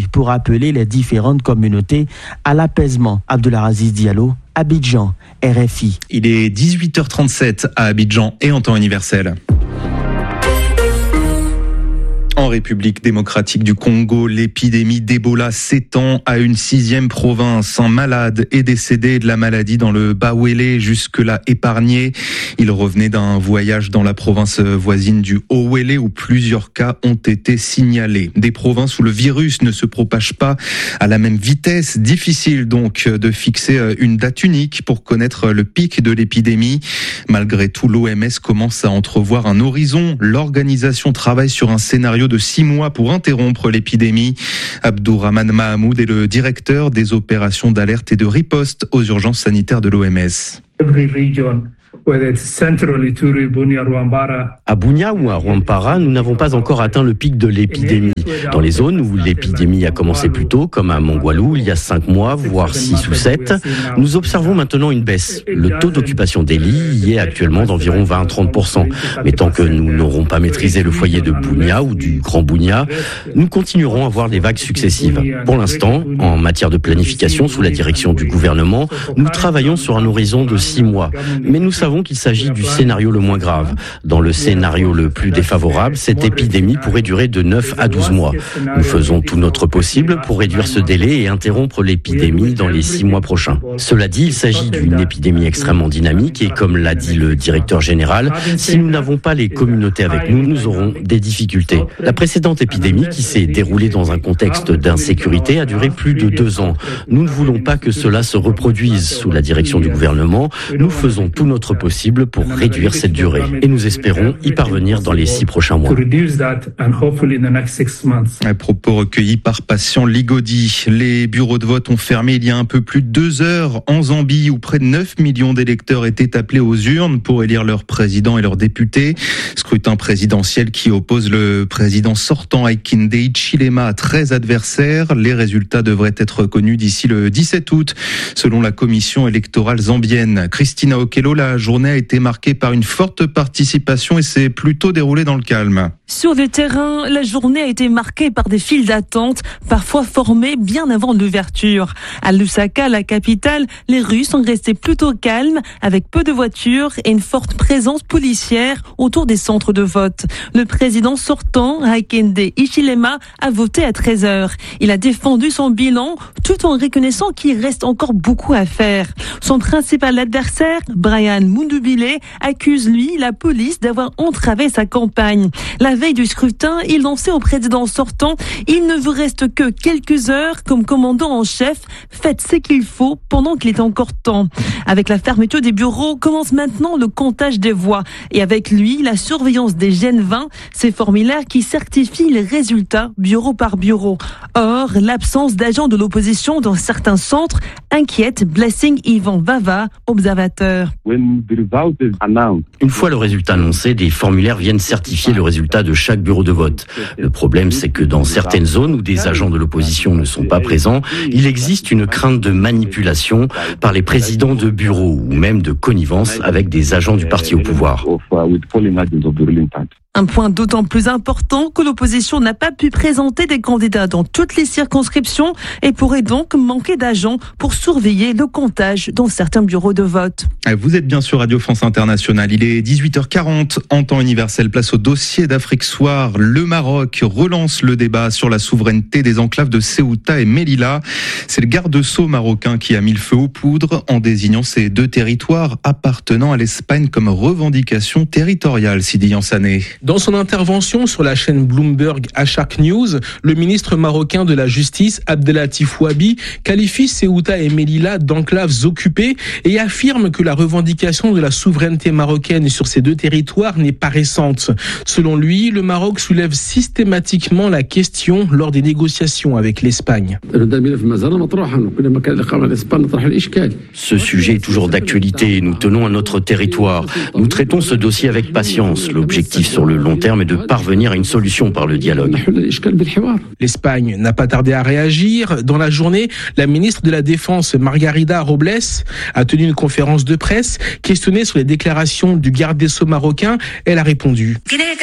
aujourd'hui pour appeler les différentes communautés à l'apaisement. Abdelaziz Diallo, Abidjan, R F I. Il est dix-huit heures trente-sept à Abidjan et en temps universel. En République démocratique du Congo, l'épidémie d'Ebola s'étend à une sixième province. Un malade est décédé de la maladie dans le Bawele, jusque-là épargné. Il revenait d'un voyage dans la province voisine du Haut-Wele où plusieurs cas ont été signalés. Des provinces où le virus ne se propage pas à la même vitesse. Difficile donc de fixer une date unique pour connaître le pic de l'épidémie. Malgré tout, l'O M S commence à entrevoir un horizon. L'organisation travaille sur un scénario de six mois pour interrompre l'épidémie. Abdourahman Mahamoud est le directeur des opérations d'alerte et de riposte aux urgences sanitaires de l'O M S. À Bunia ou à Rwampara, nous n'avons pas encore atteint le pic de l'épidémie. Dans les zones où l'épidémie a commencé plus tôt, comme à Mongwalu, il y a cinq mois, voire six ou sept, nous observons maintenant une baisse. Le taux d'occupation des lits y est actuellement d'environ vingt à trente pour cent. Mais tant que nous n'aurons pas maîtrisé le foyer de Bunia ou du Grand Bunia, nous continuerons à voir des vagues successives. Pour l'instant, en matière de planification sous la direction du gouvernement, nous travaillons sur un horizon de six mois. Mais nous savons qu'il s'agit du scénario le moins grave. Dans le scénario le plus défavorable, cette épidémie pourrait durer de neuf à douze mois. Nous faisons tout notre possible pour réduire ce délai et interrompre l'épidémie dans les six mois prochains. Cela dit, il s'agit d'une épidémie extrêmement dynamique et comme l'a dit le directeur général, si nous n'avons pas les communautés avec nous, nous aurons des difficultés. La précédente épidémie, qui s'est déroulée dans un contexte d'insécurité, a duré plus de deux ans. Nous ne voulons pas que cela se reproduise. Sous la direction du gouvernement, nous faisons tout notre possible pour réduire cette durée et nous espérons y parvenir dans les six prochains mois. Un propos recueilli par Patient Ligodi. Les bureaux de vote ont fermé il y a un peu plus de deux heures en Zambie où près de neuf millions d'électeurs étaient appelés aux urnes pour élire leur président et leurs députés. Scrutin présidentiel qui oppose le président sortant Hakainde Hichilema à treize adversaires. Les résultats devraient être connus d'ici le dix-sept août selon la commission électorale zambienne. Christina Okello, la journée a été marquée par une forte participation et s'est plutôt déroulée dans le calme. Sur le terrain, la journée a été marquée par des files d'attente, parfois formées bien avant l'ouverture. À Lusaka, la capitale, les rues sont restées plutôt calmes, avec peu de voitures et une forte présence policière autour des centres de vote. Le président sortant, Hakainde Hichilema, a voté à treize heures. Il a défendu son bilan tout en reconnaissant qu'il reste encore beaucoup à faire. Son principal adversaire, Brian Mundubile, accuse lui la police d'avoir entravé sa campagne. La veille du scrutin, il lançait au président sortant « Il ne vous reste que quelques heures comme commandant en chef, faites ce qu'il faut pendant qu'il est encore temps ». Avec la fermeture des bureaux, commence maintenant le comptage des voix et avec lui, la surveillance des G N vingt, ces formulaires qui certifient les résultats bureau par bureau. Or, l'absence d'agents de l'opposition dans certains centres inquiète Blessing Ivan Vava, observateur. Une fois le résultat annoncé, des formulaires viennent certifier le résultat de chaque bureau de vote. Le problème, c'est que dans certaines zones où des agents de l'opposition ne sont pas présents, il existe une crainte de manipulation par les présidents de bureaux ou même de connivence avec des agents du parti au pouvoir. Un point d'autant plus important que l'opposition n'a pas pu présenter des candidats dans toutes les circonscriptions et pourrait donc manquer d'agents pour surveiller le comptage dans certains bureaux de vote. Vous êtes bien sur Radio France Internationale. Il est dix-huit heures quarante en temps universel. Place au dossier d'Afrique Soir. Le Maroc relance le débat sur la souveraineté des enclaves de Ceuta et Melilla. C'est le garde-sceau marocain qui a mis le feu aux poudres en désignant ces deux territoires appartenant à l'Espagne comme revendication territoriale. Sidi Yansané. Dans son intervention sur la chaîne Bloomberg à Shark News, le ministre marocain de la Justice, Abdelatif Ouabi, qualifie Ceuta et Melilla d'enclaves occupées et affirme que la revendication de la souveraineté marocaine sur ces deux territoires n'est pas récente. Selon lui, le Maroc soulève systématiquement la question lors des négociations avec l'Espagne. Ce sujet est toujours d'actualité et nous tenons à notre territoire. Nous traitons ce dossier avec patience. L'objectif sur le le long terme et de parvenir à une solution par le dialogue. L'Espagne n'a pas tardé à réagir. Dans la journée, la ministre de la Défense, Margarida Robles, a tenu une conférence de presse. Questionnée sur les déclarations du garde des Sceaux marocain, elle a répondu.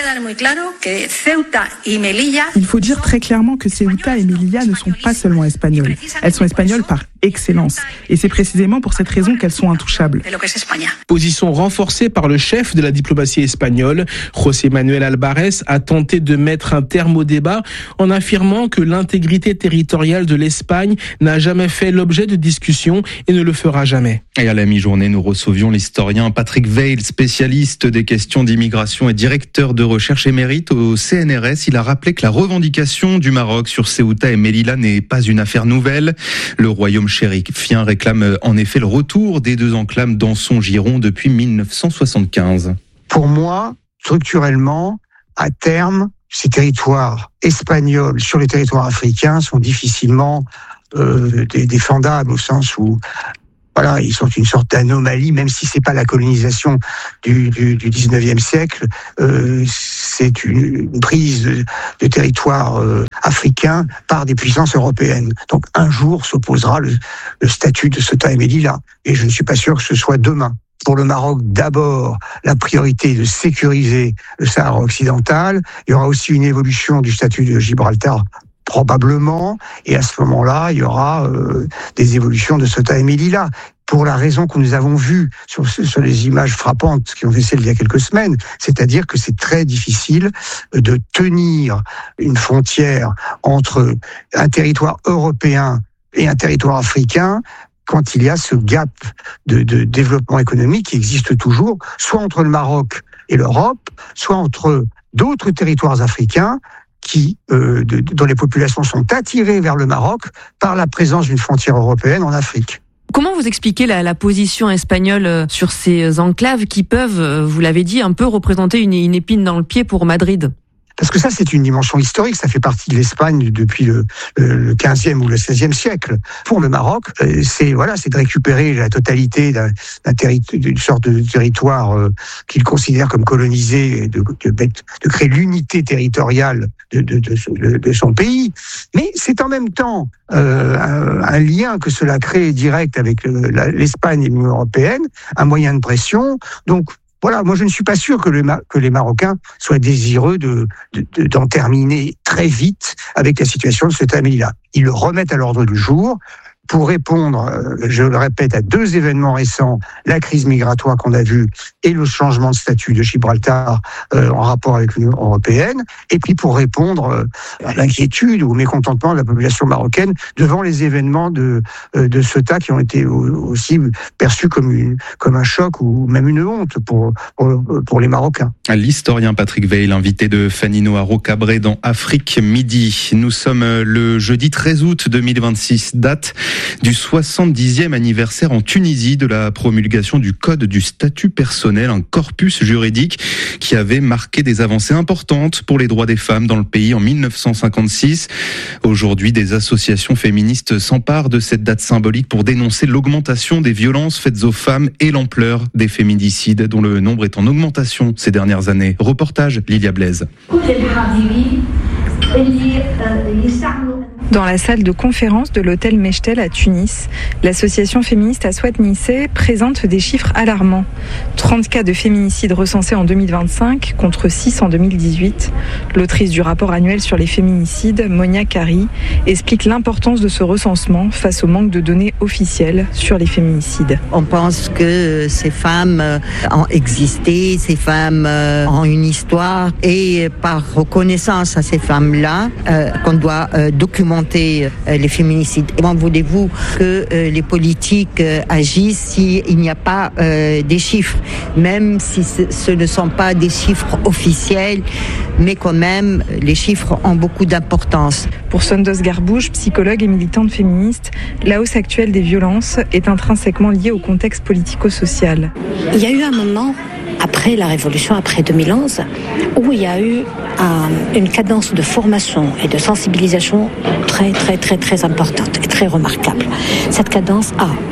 Il faut dire très clairement que Ceuta et Melilla ne sont pas seulement espagnoles. Elles sont espagnoles par excellence. Et c'est précisément pour cette raison qu'elles sont intouchables. Position renforcée par le chef de la diplomatie espagnole, José Manuel Alvarez, a tenté de mettre un terme au débat en affirmant que l'intégrité territoriale de l'Espagne n'a jamais fait l'objet de discussions et ne le fera jamais. Et à la mi-journée, nous recevions l'historien Patrick Veil, spécialiste des questions d'immigration et directeur de recherche émérite au C N R S. Il a rappelé que la revendication du Maroc sur Ceuta et Melilla n'est pas une affaire nouvelle. Le royaume chérifien réclame en effet le retour des deux enclaves dans son giron depuis mille neuf cent soixante-quinze. Pour moi, structurellement, à terme, ces territoires espagnols sur les territoires africains sont difficilement euh, défendables au sens où voilà, ils sont une sorte d'anomalie, même si c'est pas la colonisation du, du, du dix-neuvième siècle, euh, c'est une, une prise de, de territoire euh, africain par des puissances européennes. Donc un jour s'opposera le, le statut de Ceuta et Melilla, et je ne suis pas sûr que ce soit demain. Pour le Maroc, d'abord, la priorité est de sécuriser le Sahara occidental. Il y aura aussi une évolution du statut de Gibraltar, probablement, et à ce moment-là, il y aura euh, des évolutions de Ceuta et Melilla. Pour la raison que nous avons vue sur, sur les images frappantes qui ont fait celle il y a quelques semaines, c'est-à-dire que c'est très difficile de tenir une frontière entre un territoire européen et un territoire africain quand il y a ce gap de, de développement économique qui existe toujours, soit entre le Maroc et l'Europe, soit entre d'autres territoires africains qui, euh, de, dont les populations sont attirées vers le Maroc par la présence d'une frontière européenne en Afrique. Comment vous expliquez la, la position espagnole sur ces enclaves qui peuvent, vous l'avez dit, un peu représenter une, une épine dans le pied pour Madrid ? Parce que ça, c'est une dimension historique, ça fait partie de l'Espagne depuis le, le quinzième ou le seizième siècle. Pour le Maroc, c'est voilà, c'est de récupérer la totalité d'un, d'un terri- d'une sorte de territoire euh, qu'il considère comme colonisé, et de, de, de créer l'unité territoriale de, de, de, de son pays. Mais c'est en même temps euh, un, un lien que cela crée direct avec le, la, l'Espagne et l'Union européenne, un moyen de pression. Donc voilà, moi je ne suis pas sûr que, le, que les Marocains soient désireux de, de, de, d'en terminer très vite avec la situation de Ceuta et Melilla. Ils le remettent à l'ordre du jour pour répondre, je le répète, à deux événements récents, la crise migratoire qu'on a vue et le changement de statut de Gibraltar euh, en rapport avec l'Union européenne, et puis pour répondre euh, à l'inquiétude ou au mécontentement de la population marocaine devant les événements de, euh, de Ceuta qui ont été aussi perçus comme, une, comme un choc ou même une honte pour, pour, pour les Marocains. L'historien Patrick Veil, l'invité de Fanny Noaro-Cabré dans Afrique Midi. Nous sommes le jeudi treize août deux mille vingt-six, date du soixante-dixième anniversaire en Tunisie de la promulgation du Code du statut personnel, un corpus juridique qui avait marqué des avancées importantes pour les droits des femmes dans le pays en mille neuf cent cinquante-six. Aujourd'hui, des associations féministes s'emparent de cette date symbolique pour dénoncer l'augmentation des violences faites aux femmes et l'ampleur des féminicides dont le nombre est en augmentation ces dernières années. Reportage Lilia Blaise. Dans la salle de conférence de l'hôtel Mechtel à Tunis, l'association féministe Aswat Nissé présente des chiffres alarmants. trente cas de féminicides recensés en deux mille vingt-cinq contre six en deux mille dix-huit. L'autrice du rapport annuel sur les féminicides, Monia Kari, explique l'importance de ce recensement face au manque de données officielles sur les féminicides. On pense que ces femmes ont existé, ces femmes ont une histoire et par reconnaissance à ces femmes-là, euh, qu'on doit euh, documenter les féminicides. Comment voulez-vous que euh, les politiques euh, agissent s'il n'y a pas euh, des chiffres, même si ce, ce ne sont pas des chiffres officiels, mais quand même, les chiffres ont beaucoup d'importance. Pour Sondos Garbouche, psychologue et militante féministe, la hausse actuelle des violences est intrinsèquement liée au contexte politico-social. Il y a eu un moment, après la Révolution, après deux mille onze, où il y a eu un, une cadence de formation et de sensibilisation très, très, très, très importante et très remarquable. Cette cadence a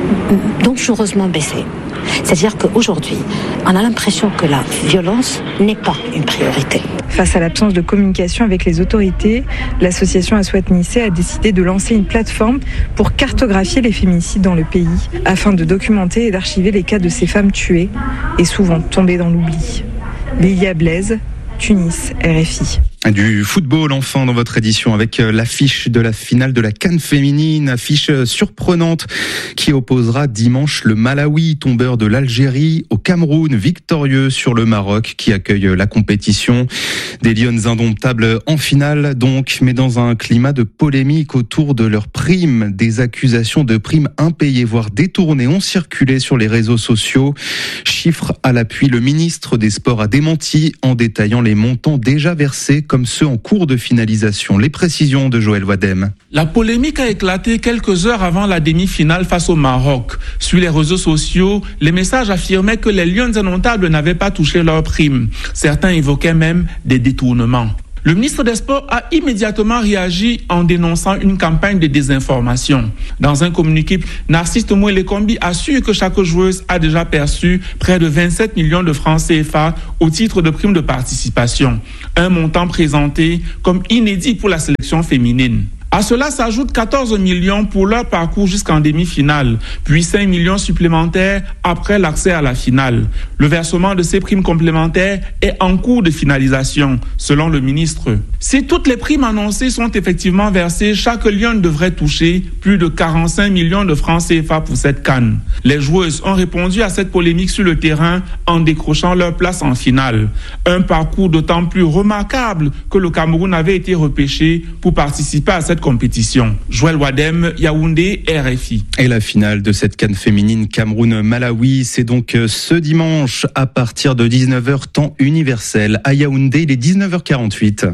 dangereusement baissé. C'est-à-dire qu'aujourd'hui, on a l'impression que la violence n'est pas une priorité. Face à l'absence de communication avec les autorités, l'association Aswat Nissé a décidé de lancer une plateforme pour cartographier les féminicides dans le pays, afin de documenter et d'archiver les cas de ces femmes tuées et souvent tombées dans l'oubli. Lilia Blaise, Tunis, R F I. Du football enfin dans votre édition avec l'affiche de la finale de la CAN féminine, affiche surprenante qui opposera dimanche le Malawi, tombeur de l'Algérie, au Cameroun, victorieux sur le Maroc qui accueille la compétition. Des Lionnes indomptables en finale donc, mais dans un climat de polémique autour de leurs primes. Des accusations de primes impayées voire détournées ont circulé sur les réseaux sociaux. Chiffres à l'appui, le ministre des Sports a démenti en détaillant les montants déjà versés comme ceux en cours de finalisation. Les précisions de Joël Wadem. La polémique a éclaté quelques heures avant la demi-finale face au Maroc. Sur les réseaux sociaux, les messages affirmaient que les Lions indomptables n'avaient pas touché leurs primes. Certains évoquaient même des détournements. Le ministre des Sports a immédiatement réagi en dénonçant une campagne de désinformation. Dans un communiqué, Narcisse Tomoué-Lekombi assure que chaque joueuse a déjà perçu près de vingt-sept millions de francs C F A au titre de primes de participation, un montant présenté comme inédit pour la sélection féminine. À cela s'ajoutent quatorze millions pour leur parcours jusqu'en demi-finale, puis cinq millions supplémentaires après l'accès à la finale. Le versement de ces primes complémentaires est en cours de finalisation, selon le ministre. Si toutes les primes annoncées sont effectivement versées, chaque Lion devrait toucher plus de quarante-cinq millions de francs C F A pour cette CAN. Les joueuses ont répondu à cette polémique sur le terrain en décrochant leur place en finale. Un parcours d'autant plus remarquable que le Cameroun avait été repêché pour participer à cette compétition. Joël Wadem, Yaoundé, R F I. Et la finale de cette CAN féminine Cameroun-Malawi, c'est donc ce dimanche à partir de dix-neuf heures temps universel. À Yaoundé, il est dix-neuf heures quarante-huit.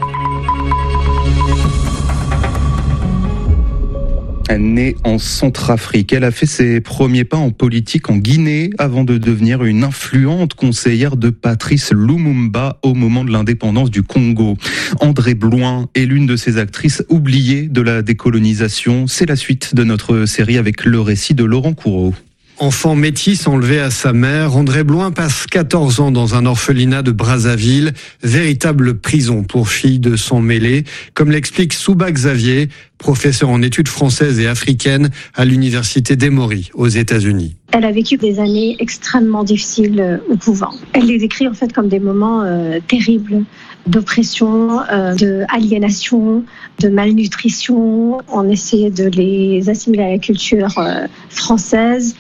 Née en Centrafrique, elle a fait ses premiers pas en politique en Guinée avant de devenir une influente conseillère de Patrice Lumumba au moment de l'indépendance du Congo. André Bloin est l'une de ces actrices oubliées de la décolonisation. C'est la suite de notre série avec le récit de Laurent Courreau. Enfant métis enlevé à sa mère, André Bloin passe quatorze ans dans un orphelinat de Brazzaville, véritable prison pour filles de sang mêlé, comme l'explique Souba Xavier, professeur en études françaises et africaines à l'université d'Emory aux États-Unis. Elle a vécu des années extrêmement difficiles euh, au couvent. Elle les décrit en fait comme des moments euh, terribles d'oppression, euh, d'aliénation, de malnutrition. On essayait de les assimiler à la culture euh, française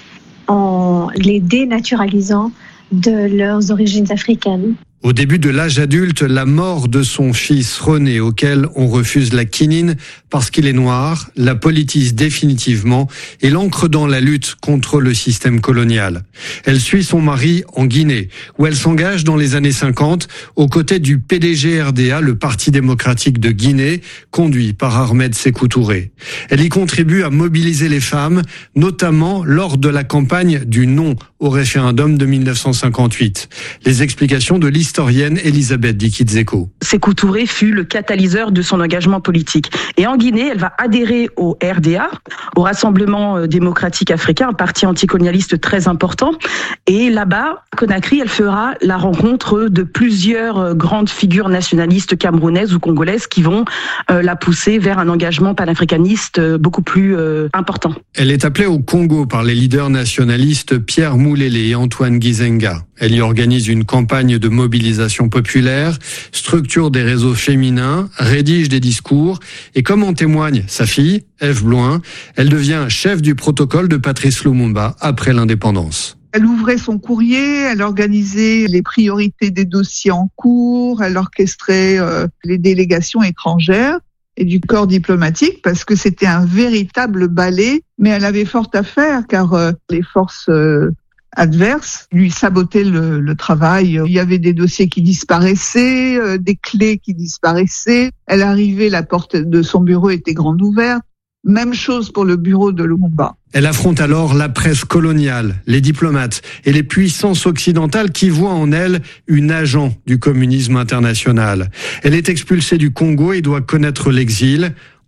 en les dénaturalisant de leurs origines africaines. Au début de l'âge adulte, la mort de son fils René, auquel on refuse la quinine parce qu'il est noir, la politise définitivement et l'ancre dans la lutte contre le système colonial. Elle suit son mari en Guinée, où elle s'engage dans les années cinquante aux côtés du P D G R D A, le Parti démocratique de Guinée, conduit par Ahmed Sékou Touré. Elle y contribue à mobiliser les femmes, notamment lors de la campagne du non au référendum de mille neuf cent cinquante-huit. Les explications de l'historienne Elisabeth Dikizeko. Sékou Touré fut le catalyseur de son engagement politique. Et en Guinée, elle va adhérer au R D A, au Rassemblement démocratique africain, un parti anticolonialiste très important. Et là-bas, à Conakry, elle fera la rencontre de plusieurs grandes figures nationalistes camerounaises ou congolaises qui vont euh, la pousser vers un engagement panafricaniste beaucoup plus euh, important. Elle est appelée au Congo par les leaders nationalistes Pierre Moulélé et Antoine Gizenga. Elle y organise une campagne de mobilisation populaire, structure des réseaux féminins, rédige des discours et comme en témoigne sa fille, Ève Bloin, elle devient chef du protocole de Patrice Lumumba après l'indépendance. Elle ouvrait son courrier, elle organisait les priorités des dossiers en cours, elle orchestrait euh, les délégations étrangères et du corps diplomatique parce que c'était un véritable ballet, mais elle avait fort à faire car euh, les forces euh, adverses lui sabotaient le, le travail. Il y avait des dossiers qui disparaissaient, euh, des clés qui disparaissaient. Elle arrivait, la porte de son bureau était grande ouverte. Même chose pour le bureau de Lumumba. Elle affronte alors la presse coloniale, les diplomates et les puissances occidentales qui voient en elle une agent du communisme international. Elle est expulsée du Congo et doit connaître l'exil.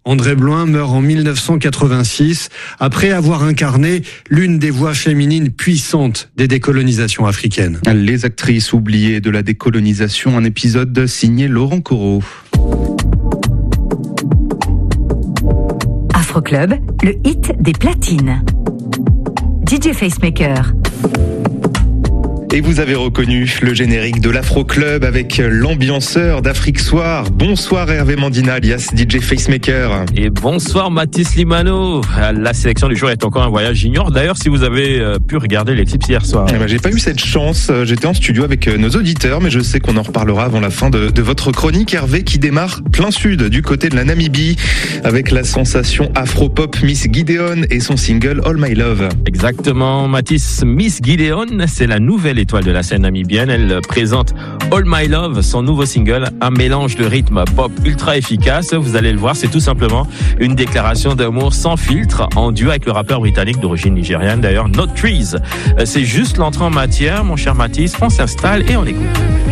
André Bloin meurt en mille neuf cent quatre-vingt-six après avoir incarné l'une des voix féminines puissantes des décolonisations africaines. Les actrices oubliées de la décolonisation, un épisode signé Laurent Corot. Afroclub, le hit des platines. D J Facemaker. Et vous avez reconnu le générique de l'Afro Club avec l'ambianceur d'Afrique Soir. Bonsoir Hervé Mandina, alias D J Facemaker. Et bonsoir Mathis Limano. La sélection du jour est encore un voyage j'ignore. D'ailleurs, si vous avez pu regarder l'éclipse hier soir. Eh ben, j'ai pas eu cette chance. J'étais en studio avec nos auditeurs, mais je sais qu'on en reparlera avant la fin de, de votre chronique, Hervé, qui démarre plein sud, du côté de la Namibie, avec la sensation afro-pop Miss Gideon et son single All My Love. Exactement, Mathis. Miss Gideon, c'est la nouvelle étoile de la scène namibienne. Elle présente All My Love, son nouveau single, un mélange de rythme pop ultra efficace. Vous allez le voir, c'est tout simplement une déclaration d'amour sans filtre en duo avec le rappeur britannique d'origine nigériane, d'ailleurs, Not Trees. C'est juste l'entrée en matière, mon cher Mathis. On s'installe et on écoute.